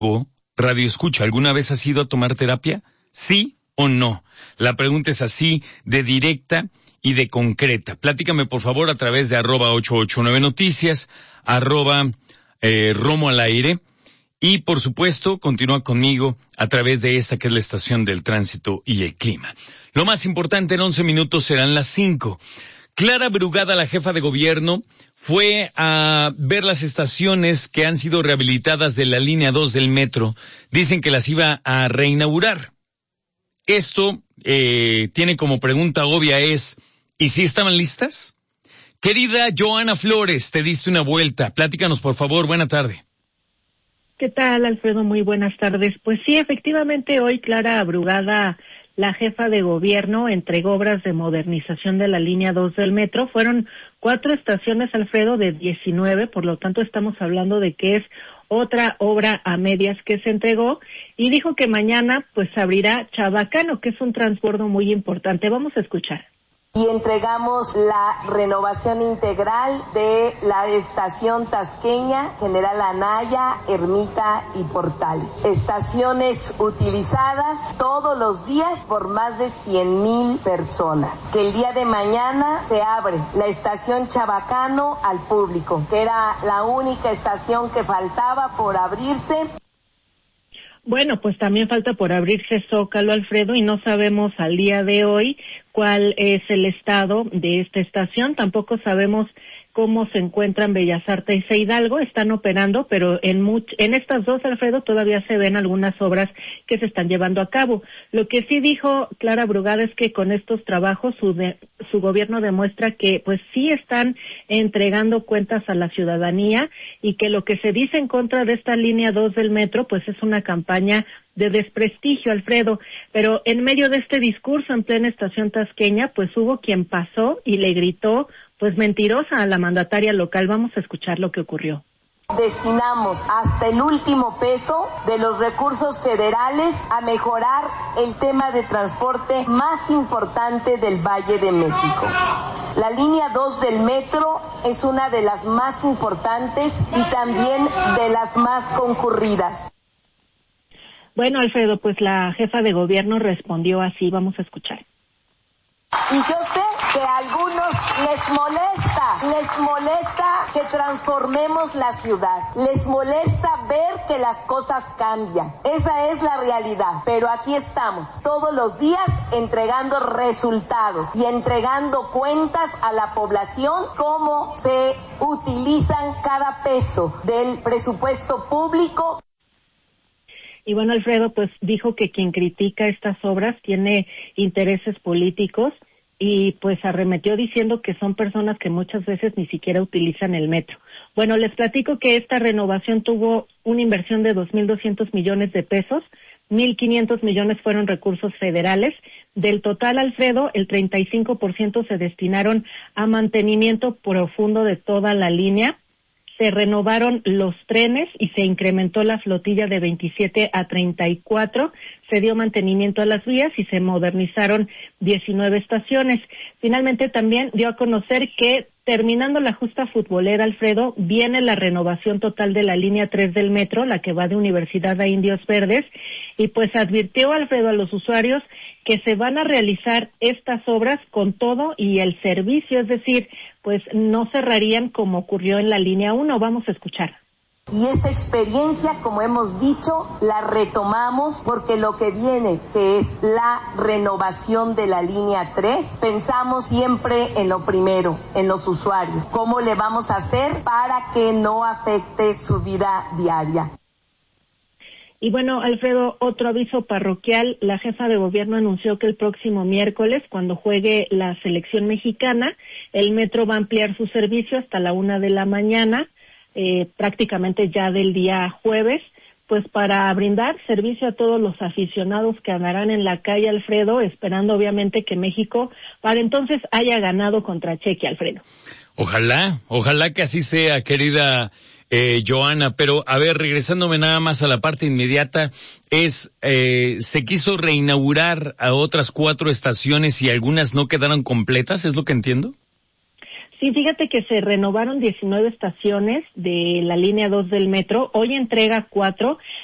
Radio Escucha, ¿alguna vez has ido a tomar terapia? ¿Sí o no? La pregunta es así, de directa y de concreta. Platícame, por favor, a través de @889noticias, @Romo al aire. Y, por supuesto, continúa conmigo a través de esta que es la estación del tránsito y el clima. Lo más importante, en 11 minutos serán las 5. Clara Brugada, la jefa de gobierno, fue a ver las estaciones que han sido rehabilitadas de la línea 2 del metro. Dicen que las iba a reinaugurar. Esto tiene como pregunta obvia ¿y si estaban listas? Querida Joana Flores, te diste una vuelta. Platícanos, por favor. Buena tarde. ¿Qué tal, Alfredo? Muy buenas tardes. Pues sí, efectivamente, hoy Clara Brugada, la jefa de gobierno, entregó obras de modernización de la línea 2 del metro. Fueron 4 estaciones, Alfredo, de 19, por lo tanto estamos hablando de que es otra obra a medias que se entregó, y dijo que mañana pues abrirá Chabacano, que es un transbordo muy importante. Vamos a escuchar. Y entregamos la renovación integral de la estación Tasqueña, General Anaya, Ermita y Portales. Estaciones utilizadas todos los días por más de 100,000 personas. Que el día de mañana se abre la estación Chabacano al público, que era la única estación que faltaba por abrirse. Bueno, pues también falta por abrirse Zócalo, Alfredo, y no sabemos al día de hoy cuál es el estado de esta estación. Tampoco sabemos cómo se encuentran Bellas Artes e Hidalgo. Están operando, pero en estas dos, Alfredo, todavía se ven algunas obras que se están llevando a cabo. Lo que sí dijo Clara Brugada es que con estos trabajos su gobierno demuestra que pues sí están entregando cuentas a la ciudadanía, y que lo que se dice en contra de esta línea 2 del metro pues es una campaña de desprestigio, Alfredo. Pero en medio de este discurso en plena estación Tasqueña, pues hubo quien pasó y le gritó pues mentirosa a la mandataria local. Vamos a escuchar lo que ocurrió. Destinamos hasta el último peso de los recursos federales a mejorar el tema de transporte más importante del Valle de México. La línea 2 del metro es una de las más importantes y también de las más concurridas. Bueno, Alfredo, pues la jefa de gobierno respondió así. Vamos a escuchar. Y yo sé que a algunos les molesta que transformemos la ciudad, les molesta ver que las cosas cambian. Esa es la realidad, pero aquí estamos todos los días entregando resultados y entregando cuentas a la población, cómo se utilizan cada peso del presupuesto público. Y bueno, Alfredo, pues dijo que quien critica estas obras tiene intereses políticos, y pues arremetió diciendo que son personas que muchas veces ni siquiera utilizan el metro. Bueno, les platico que esta renovación tuvo una inversión de 2,200 millones de pesos, 1,500 millones fueron recursos federales. Del total, Alfredo, el 35% se destinaron a mantenimiento profundo de toda la línea. Se renovaron los trenes y se incrementó la flotilla de 27 a 34, se dio mantenimiento a las vías y se modernizaron 19 estaciones. Finalmente también dio a conocer que, terminando la justa futbolera, Alfredo, viene la renovación total de la línea 3 del metro, la que va de Universidad a Indios Verdes, y pues advirtió, Alfredo, a los usuarios que se van a realizar estas obras con todo y el servicio, es decir, pues no cerrarían como ocurrió en la línea 1. Vamos a escuchar. Y esa experiencia, como hemos dicho, la retomamos porque lo que viene, que es la renovación de la línea 3, pensamos siempre en lo primero, en los usuarios. ¿Cómo le vamos a hacer para que no afecte su vida diaria? Y bueno, Alfredo, otro aviso parroquial. La jefa de gobierno anunció que el próximo miércoles, cuando juegue la selección mexicana, el metro va a ampliar su servicio hasta la 1 de la mañana, prácticamente ya del día jueves, pues para brindar servicio a todos los aficionados que andarán en la calle, Alfredo, esperando obviamente que México para entonces haya ganado contra Chequia, Alfredo. Ojalá que así sea, querida Joana, pero a ver, regresándome nada más a la parte inmediata, se quiso reinaugurar a otras 4 estaciones y algunas no quedaron completas, ¿es lo que entiendo? Sí, fíjate que se renovaron 19 estaciones de la línea 2 del metro, hoy entrega 4,